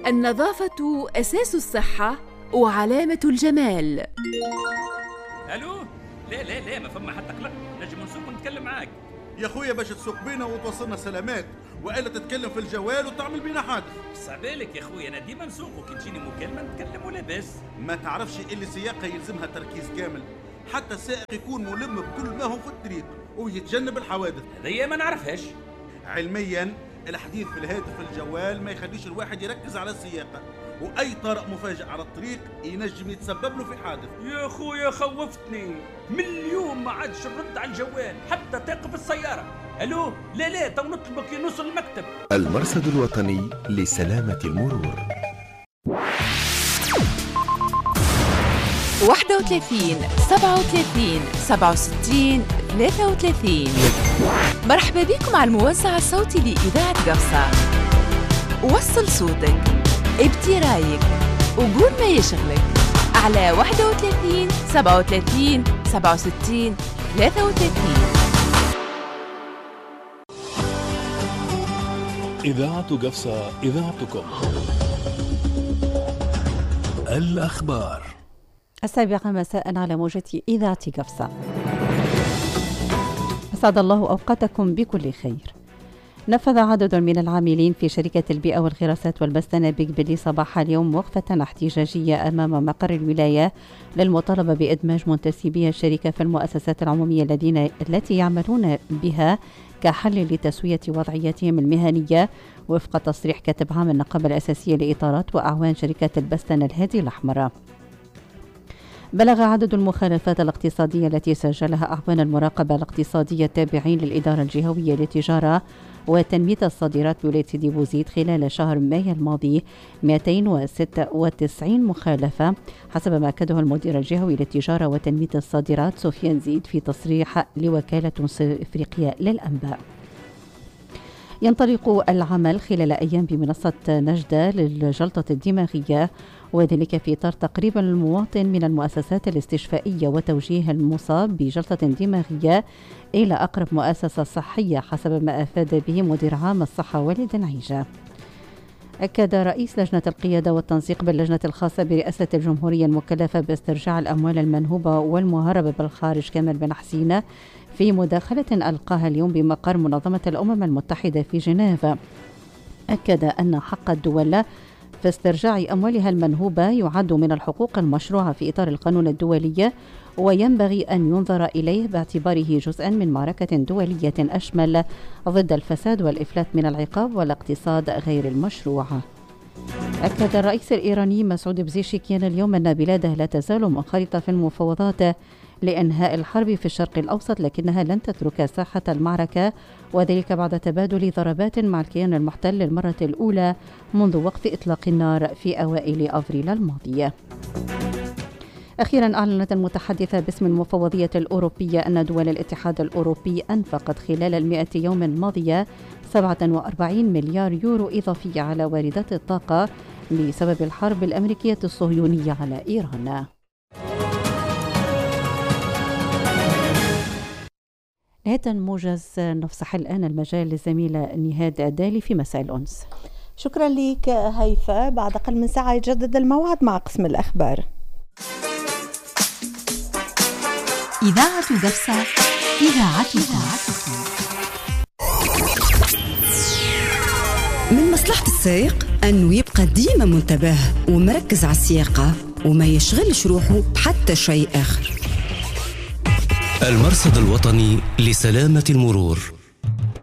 النظافة أساس الصحة وعلامة الجمال. الو، لا ما فما حتى قلق، نجم نسوق ونتكلم معاك يا خويا باش تسوق بينا وتوصلنا سلامات، والا تتكلم في الجوال وتعمل بينا حادث. صعبالك يا خويا، انا ديما نسوق وكي تجيني مكالمه نتكلم ولا بس. ما تعرفش اللي السياقه يلزمها تركيز كامل، حتى السائق يكون ملم بكل ما هو في الطريق ويتجنب الحوادث. هذه ما نعرفهاش علميا. الحديث في الهاتف الجوال ما يخليش الواحد يركز على السياقه، واي طارئ مفاجئ على الطريق ينجم يتسبب له في حادث. يا خويا خوفتني، من اليوم ما عادش نرد على الجوال حتى تقف السياره. الو، لا تو نطلبك ينوصل المكتب. المرصد الوطني لسلامة المرور. 31 37 67 33. مرحبا بكم على الموزع الصوتي لإذاعة قفصة. وصل صوتك، ابدي رايك، وقول ما يشغلك على 31 37 67 33. إذاعة قفصة، إذاعتكم. الأخبار 7 مساء على موجة إذاعة قفصة. أسعد الله أوقاتكم بكل خير. نفذ عدد من العاملين في شركة البيئة والغراسات والبستنة بقبلي صباح اليوم وقفة احتجاجية أمام مقر الولاية للمطالبة بإدماج منتسبي الشركة في المؤسسات العمومية التي يعملون بها كحل لتسوية وضعيتهم المهنية وفق تصريح كاتب عام النقابة الأساسية لإطارات وأعوان شركة البستنة الهادي الأحمر. بلغ عدد المخالفات الاقتصادية التي سجلها أعوان المراقبة الاقتصادية التابعين للإدارة الجهوية للتجارة وتنمية الصادرات بولاية سيدي بوزيد خلال شهر مايو الماضي 296 مخالفة حسب ما أكده المدير الجهوي للتجارة وتنمية الصادرات سفيان زيد في تصريح لوكالة إفريقيا للأنباء. ينطلق العمل خلال أيام بمنصة نجدة للجلطة الدماغية، وذلك في إطار تقريب المواطن من المؤسسات الاستشفائية وتوجيه المصاب بجلطة دماغية إلى أقرب مؤسسة صحية حسب ما أفاد به مدير عام الصحة والد العيجة. أكد رئيس لجنة القيادة والتنسيق باللجنة الخاصة برئاسة الجمهورية المكلفة باسترجاع الأموال المنهوبة والمهربة بالخارج كامل بن حسين في مداخلة ألقاها اليوم بمقر منظمة الأمم المتحدة في جنيف، أكد أن حق الدول في استرجاع أموالها المنهوبة يعد من الحقوق المشروعة في إطار القانون الدولي، وينبغي أن ينظر إليه باعتباره جزءا من معركة دولية أشمل ضد الفساد والإفلات من العقاب والاقتصاد غير المشروع. أكد الرئيس الإيراني مسعود بزيشكيان اليوم أن بلاده لا تزال منخرطة في المفاوضات لإنهاء الحرب في الشرق الأوسط، لكنها لن تترك ساحة المعركة، وذلك بعد تبادل ضربات مع الكيان المحتل للمرة الأولى منذ وقف إطلاق النار في أوائل أفريل الماضية. أخيرا أعلنت المتحدثة باسم المفوضية الأوروبية أن دول الاتحاد الأوروبي أنفقت خلال 100 يوم الماضية 47 مليار يورو إضافية على واردات الطاقة بسبب الحرب الأمريكية الصهيونية على إيران. هذا موجز نفسح الآن المجال للزميلة نهاد دالي في مساء الأنس. شكرا لك هيفا. بعد أقل من ساعة يجدد الموعد مع قسم الأخبار. إذاعة قفصة، إذاعتكم. من مصلحة السائق أنه يبقى ديما منتبه ومركز على السياقة وما يشغلش روحه بحتى شيء آخر. المرصد الوطني لسلامة المرور.